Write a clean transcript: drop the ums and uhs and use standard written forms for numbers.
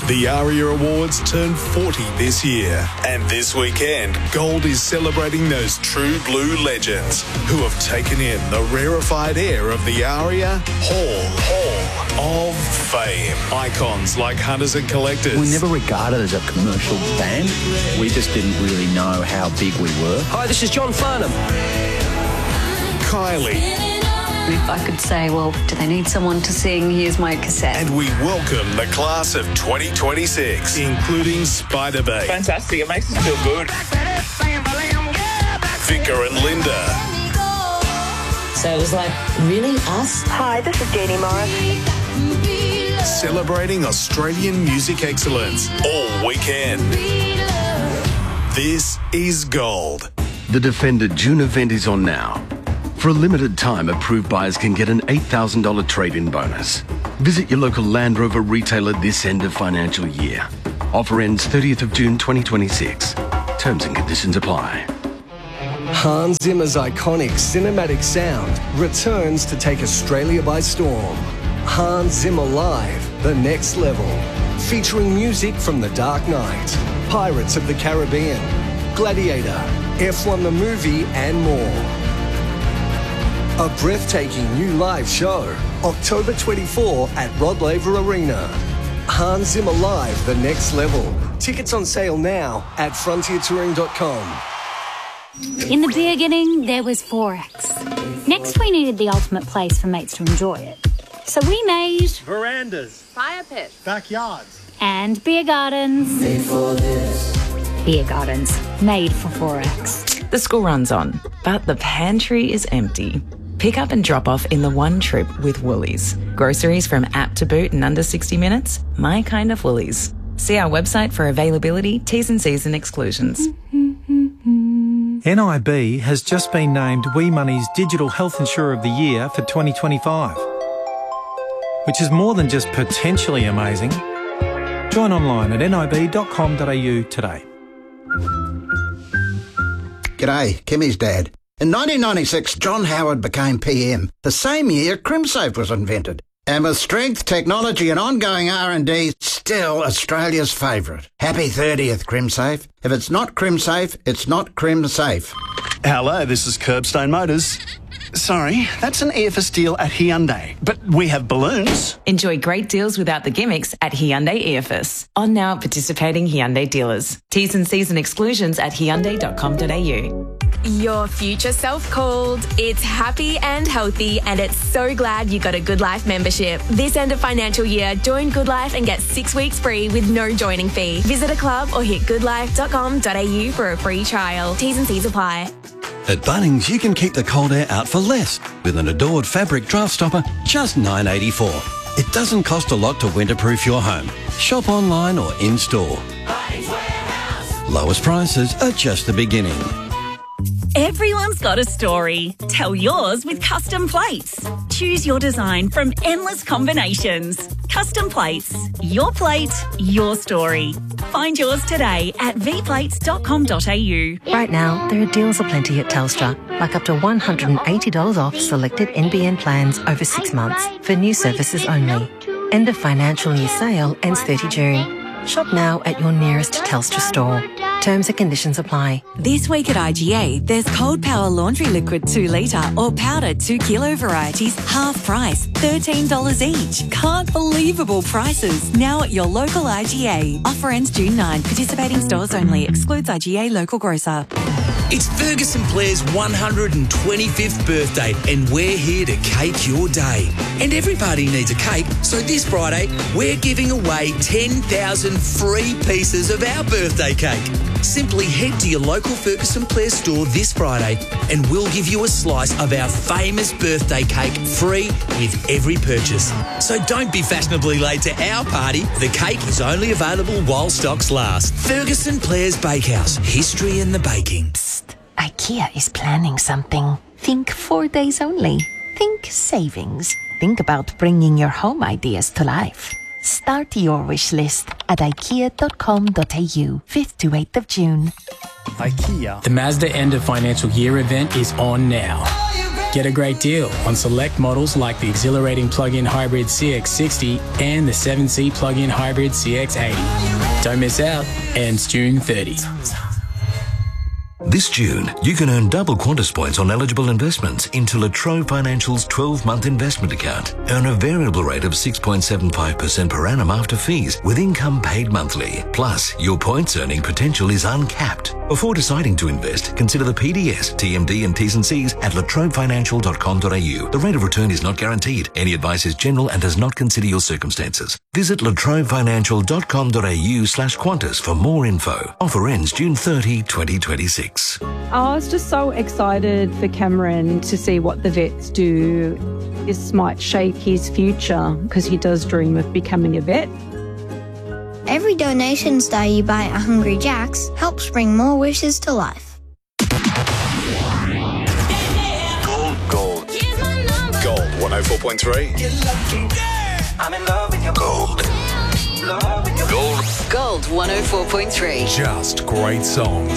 The ARIA Awards turn 40 this year, and this weekend, Gold is celebrating those true blue legends who have taken in the rarefied air of the ARIA Hall of Fame. Icons like Hunters and Collectors. We never regarded as a commercial band. We just didn't really know how big we were. Hi, this is John Farnham. Kylie. If I could say, well, do they need someone to sing? Here's my cassette. And we welcome the class of 2026, including Spider-Babe. Fantastic, it makes us feel good. Vicar and Linda. So it was like, really, us? Hi, this is Janie Morris. Celebrating Australian music excellence all weekend. This is Gold. The Defender June event is on now. For a limited time, approved buyers can get an $8,000 trade-in bonus. Visit your local Land Rover retailer this end of financial year. Offer ends 30th of June 2026. Terms and conditions apply. Hans Zimmer's iconic cinematic sound returns to take Australia by storm. Hans Zimmer Live, The Next Level. Featuring music from The Dark Knight, Pirates of the Caribbean, Gladiator, F1 the Movie, and more. A breathtaking new live show, October 24 at Rod Laver Arena. Hans Zimmer Live, The Next Level. Tickets on sale now at frontiertouring.com. In the beginning, there was Forex. Next, we needed the ultimate place for mates to enjoy it. So we made verandas, fire pits, backyards, and beer gardens. Made for this. Beer gardens, made for Forex. The school runs on, but the pantry is empty. Pick up and drop off in the one trip with Woolies. Groceries from app to boot in under 60 minutes. My kind of Woolies. See our website for availability, T's and C's and exclusions. NIB has just been named WeMoney's Digital Health Insurer of the Year for 2025, which is more than just potentially amazing. Join online at nib.com.au today. G'day, Kimmy's dad. In 1996, John Howard became PM. The same year, CrimSafe was invented. And with strength, technology and ongoing R&D, still Australia's favourite. Happy 30th, CrimSafe. If it's not CrimSafe, it's not CrimSafe. Hello, this is Curbstone Motors. Sorry, that's an EFS deal at Hyundai, but we have balloons. Enjoy great deals without the gimmicks at Hyundai EFS. On now at participating Hyundai dealers. T's and C's and exclusions at hyundai.com.au. Your future self called. It's happy and healthy, and it's so glad you got a Good Life membership. This end of financial year, join Good Life and get 6 weeks free with no joining fee. Visit a club or hit goodlife.com.au for a free trial. T's and C's apply. At Bunnings, you can keep the cold air out for less with an Adored fabric draft stopper, just $9.84. It doesn't cost a lot to winterproof your home. Shop online or in-store. Lowest prices are just the beginning. Everyone's got a story. Tell yours with Custom Plates. Choose your design from endless combinations. Custom Plates. Your plate, your story. Find yours today at vplates.com.au. Right now, there are deals aplenty at Telstra, like up to $180 off selected NBN plans over 6 months for new services only. End of financial year sale ends 30 June. Shop now at your nearest Telstra store. Terms and conditions apply. This week at IGA, there's Cold Power Laundry Liquid 2 litre or powder 2 kilo varieties, half price, $13 each. Can't believable prices. Now at your local IGA. Offer ends June 9. Participating stores only. Excludes IGA local grocer. It's Ferguson Blair's 125th birthday, and we're here to cake your day. And every party needs a cake, so this Friday, we're giving away 10,000 free pieces of our birthday cake. Simply head to your local Ferguson Blair store this Friday, and we'll give you a slice of our famous birthday cake free with every purchase. So don't be fashionably late to our party. The cake is only available while stocks last. Ferguson Blair's Bakehouse. History in the baking. IKEA is planning something. Think 4 days only. Think savings. Think about bringing your home ideas to life. Start your wish list at ikea.com.au, 5th to 8th of June. IKEA. The Mazda end of financial year event is on now. Get a great deal on select models like the exhilarating plug-in hybrid CX-60 and the 7-seat plug-in hybrid CX-80. Don't miss out. Ends June 30. This June, you can earn double Qantas points on eligible investments into La Trobe Financial's 12-month investment account. Earn a variable rate of 6.75% per annum after fees, with income paid monthly. Plus, your points earning potential is uncapped. Before deciding to invest, consider the PDS, TMD and T's and C's at latrobefinancial.com.au. The rate of return is not guaranteed. Any advice is general and does not consider your circumstances. Visit latrobefinancial.com.au/Qantas for more info. Offer ends June 30, 2026. I was just so excited for Cameron to see what the vets do. This might shape his future because he does dream of becoming a vet. Every donation star you buy at Hungry Jack's helps bring more wishes to life. Gold. Gold 104.3. I'm in love with your gold. Gold. Gold 104.3. Just great songs.